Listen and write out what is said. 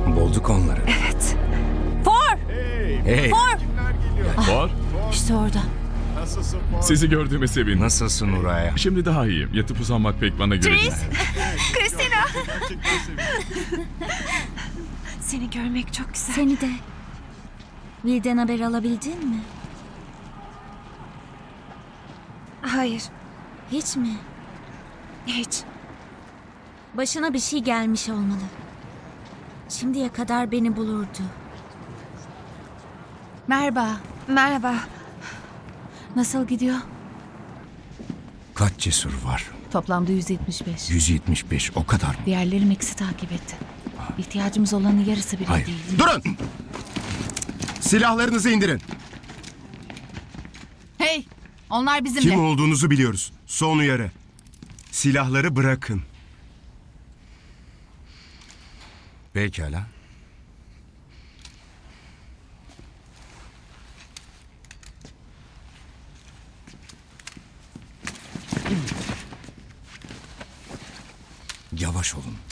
Bulduk onları. Evet. For! Hey, For! Var. İşte orada. Nasılsın Paul? Sizi gördüğüme sevindim. nasılsın Nuray? Şimdi daha iyiyim. Yatıp uzanmak pek bana göre değil. Christina! Gerçekten sevindim. Seni görmek çok güzel. Seni de. Vil'den haber alabildin mi? Hayır. Hiç mi? Hiç. Başına bir şey gelmiş olmalı. Şimdiye kadar beni bulurdu. Merhaba. Merhaba. Nasıl gidiyor? Kaç cesur var? Toplamda 175. 175, o kadar mı? Diğerleri Max'i takip etti. İhtiyacımız olanın yarısı bile Hayır. değil. Durun! Silahlarınızı indirin. Hey! Onlar bizimle. Kim olduğunuzu biliyoruz. Son uyarı. Silahları bırakın. Pekala. Yavaş olun.